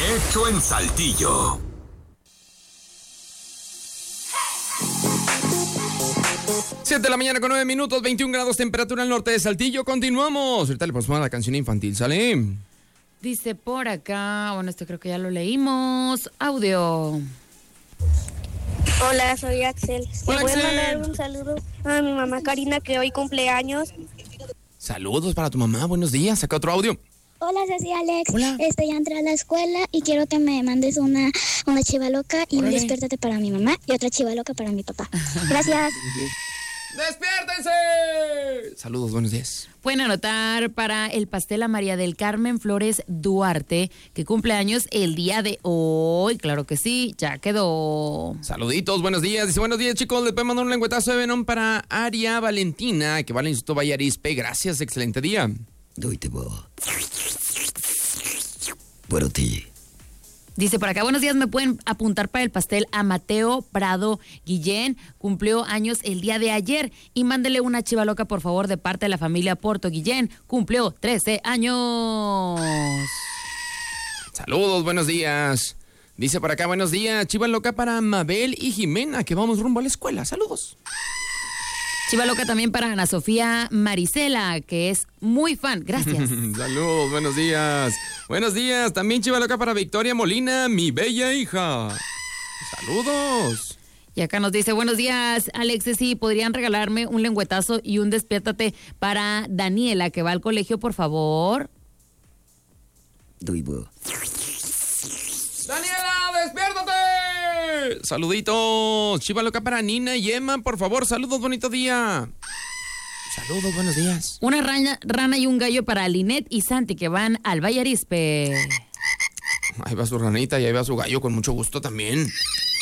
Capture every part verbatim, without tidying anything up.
Hecho en Saltillo. siete de la mañana con nueve minutos, veintiún grados temperatura al norte de Saltillo. Continuamos. Ahorita le ponemos la canción infantil, ¿sale? Dice por acá, bueno, este creo que ya lo leímos. Audio. Hola, soy Axel. Hola, ¿Me puedes Axel. mandar un saludo a mi mamá Karina, que hoy cumple años? Saludos para tu mamá, buenos días. Acá otro audio. Hola, Ceci, Alex. Hola. Este, ya entré a la escuela y quiero que me mandes una, una chiva loca y un Órale. despiértate para mi mamá y otra chiva loca para mi papá. Gracias. ¡Despiértense! Saludos, buenos días. Pueden anotar para el pastel a María del Carmen Flores Duarte, que cumple años el día de hoy. Claro que sí, ya quedó. Saluditos, buenos días. Dice, buenos días, chicos. Le pueden mandar un lengüetazo de Venom para Aria Valentina, que va al Instituto Vallarispe. Gracias, excelente día. Por ti. Dice por acá, buenos días, me pueden apuntar para el pastel a Mateo Prado Guillén, cumplió años el día de ayer, y mándele una chiva loca por favor de parte de la familia Porto Guillén, cumplió trece años. Saludos, buenos días. Dice por acá, buenos días, chiva loca para Mabel y Jimena, que vamos rumbo a la escuela. Saludos. Chiva loca también para Ana Sofía Marisela, que es muy fan, gracias. Saludos, buenos días. Buenos días, también chiva loca para Victoria Molina, mi bella hija. Saludos. Y acá nos dice, buenos días, Alex, sí, ¿podrían regalarme un lengüetazo y un despiértate para Daniela, que va al colegio, por favor? Daniela, despiértate. Saluditos. Chiva loca para Nina y Emma, por favor. Saludos, bonito día. Saludos, buenos días. Una rana, rana y un gallo para Linet y Santi, que van al Vallarispe. Ahí va su ranita y ahí va su gallo, con mucho gusto también.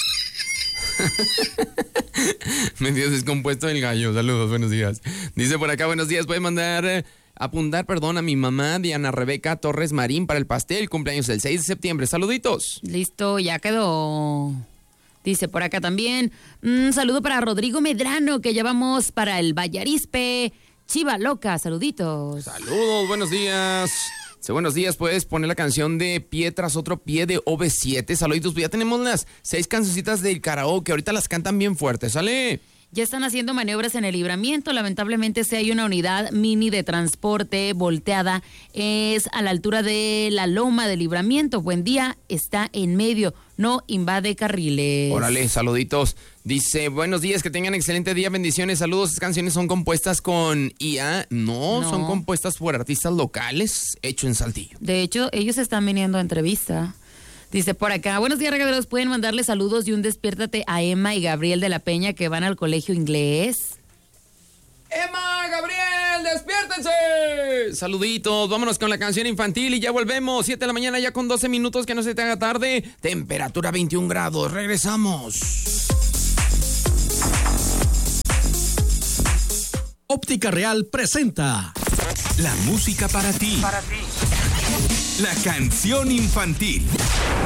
Medio descompuesto el gallo. Saludos, buenos días. Dice por acá, buenos días. Pueden mandar, eh, apuntar, perdón, a mi mamá, Diana Rebeca Torres Marín, para el pastel, cumpleaños el seis de septiembre. Saluditos. Listo, ya quedó. Dice por acá también, un saludo para Rodrigo Medrano, que ya vamos para el Vallarispe. Chiva loca, saluditos. Saludos, buenos días. Sí, buenos días, puedes poner la canción de Pie tras otro pie de O V siete. Saluditos, pues ya tenemos las seis cancioncitas del karaoke, ahorita las cantan bien fuertes, ¿sale? Ya están haciendo maniobras en el Libramiento. Lamentablemente, si hay una unidad mini de transporte volteada, es a la altura de la loma del Libramiento. Buen día, está en medio, no invade carriles. Órale, saluditos. Dice, buenos días, que tengan excelente día, bendiciones, saludos. Estas canciones son compuestas con I A. No, No. son compuestas por artistas locales, hecho en Saltillo. De hecho, ellos están viniendo a entrevista. Dice por acá, buenos días, regaderos, pueden mandarle saludos y un despiértate a Emma y Gabriel de la Peña, que van al colegio inglés. Emma, Gabriel, despiértense. Saluditos, vámonos con la canción infantil y ya volvemos. siete de la mañana ya con doce minutos, que no se te haga tarde. Temperatura veintiún grados, regresamos. Óptica Real presenta La música para ti. Para ti. La canción infantil.